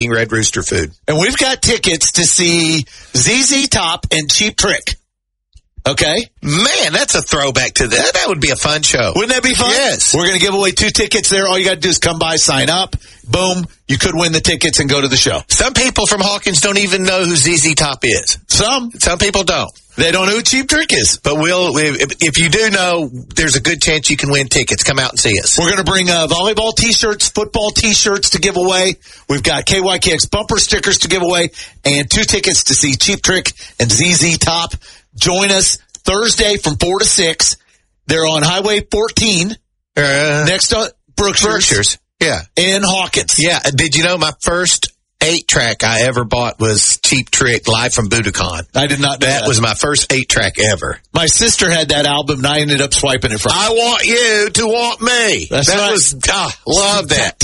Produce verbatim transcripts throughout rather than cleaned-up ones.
making Red Rooster food. And we've got tickets to see Z Z Top and Cheap Trick. Okay? Man, that's a throwback to that. That would be a fun show. Wouldn't that be fun? Yes. We're going to give away two tickets there. All you got to do is come by, sign up. Boom. You could win the tickets and go to the show. Some people from Hawkins don't even know who Z Z Top is. Some. Some people don't. They don't know who Cheap Trick is. But we'll, if, if you do know, there's a good chance you can win tickets. Come out and see us. We're going to bring uh, volleyball T-shirts, football T-shirts to give away. We've got K Y K X bumper stickers to give away, and two tickets to see Cheap Trick and Z Z Top. Join us Thursday from four to six. They're on Highway fourteen, uh, next to Brookshire's, Brookshire's. Yeah. in Hawkins. Yeah. Did you know my first eight-track I ever bought was Cheap Trick live from Budokan? I did not know that. That was my first eight-track ever. My sister had that album, and I ended up swiping it from her. I want you to want me. That's that right. was, ah, love that.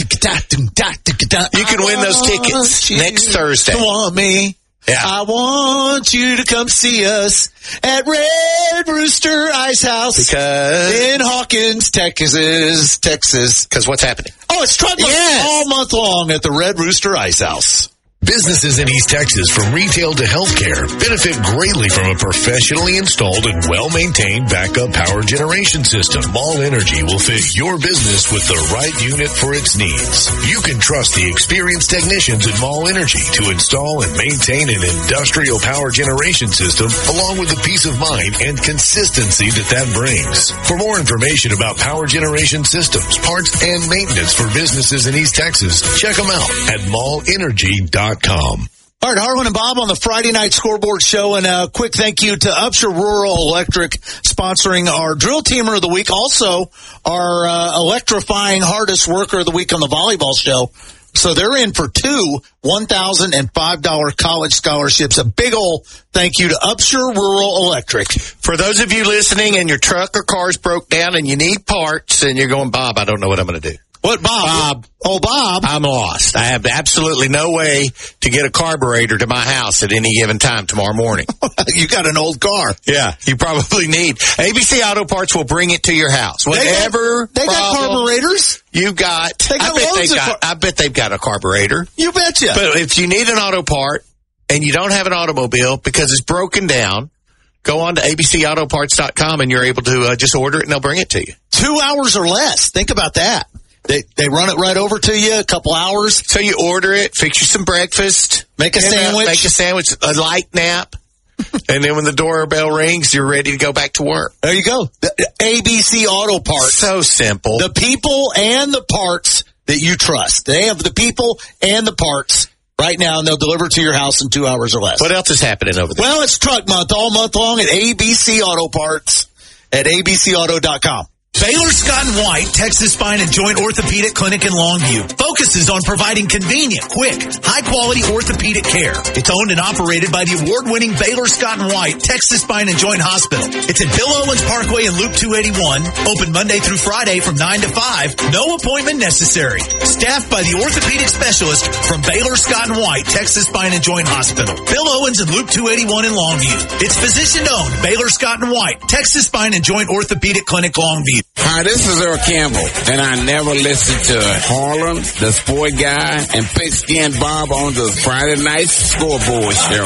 You can win those tickets next Thursday. To want me. Yeah. I want you to come see us at Red Rooster Ice House Because, in Hawkins, Texas, Texas. because what's happening? Oh, it's truck month Yes. all month long at the Red Rooster Ice House. Businesses in East Texas, from retail to healthcare, benefit greatly from a professionally installed and well-maintained backup power generation system. Mall Energy will fit your business with the right unit for its needs. You can trust the experienced technicians at Mall Energy to install and maintain an industrial power generation system, along with the peace of mind and consistency that that brings. For more information about power generation systems, parts, and maintenance for businesses in East Texas, check them out at mall energy dot com. All right, Harlan and Bob on the Friday Night Scoreboard Show, and a quick thank you to Upshur Rural Electric sponsoring our Drill Teamer of the Week, also our uh, electrifying hardest worker of the week on the volleyball show. So they're in for two one thousand five dollars college scholarships. A big ol' thank you to Upshur Rural Electric. For those of you listening and your truck or car's broke down and you need parts and you're going, Bob, I don't know what I'm going to do. What, Bob? Bob. Oh, Bob. I'm lost. I have absolutely no way to get a carburetor to my house at any given time tomorrow morning. You got an old car. Yeah, you probably need. A B C Auto Parts will bring it to your house. Whatever They got, they got problem carburetors. you got. They got I bet loads they've of got. car- I bet they've got a carburetor. You betcha. But if you need an auto part and you don't have an automobile because it's broken down, go on to A B C auto parts dot com and you're able to uh, just order it and they'll bring it to you. Two hours or less. Think about that. They they run it right over to you, a couple hours. So you order it, fix you some breakfast, Make a and, uh, sandwich. make a sandwich, a light nap, and then when the doorbell rings, you're ready to go back to work. There you go. The A B C Auto Parts. So simple. The people and the parts that you trust. They have the people and the parts right now, and they'll deliver to your house in two hours or less. What else is happening over there? Well, it's Truck Month all month long at A B C Auto Parts at A B C auto dot com. Baylor Scott and White, Texas Spine and Joint Orthopedic Clinic in Longview, focuses on providing convenient, quick, high-quality orthopedic care. It's owned and operated by the award-winning Baylor Scott and White, Texas Spine and Joint Hospital. It's at Bill Owens Parkway and Loop two eighty-one, open Monday through Friday from nine to five, no appointment necessary. Staffed by the orthopedic specialist from Baylor Scott and White, Texas Spine and Joint Hospital. Bill Owens and Loop two eighty-one in Longview. It's physician-owned, Baylor Scott and White, Texas Spine and Joint Orthopedic Clinic, Longview. Hi, this is Earl Campbell, and I never listen to Harlan, the sport guy, and Pigskin Bob on the Friday Night Scoreboard Show.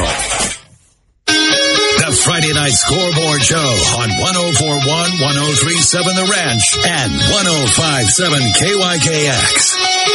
The Friday Night Scoreboard Show on one oh four point one, one oh three point seven The Ranch and one oh five point seven K Y K X.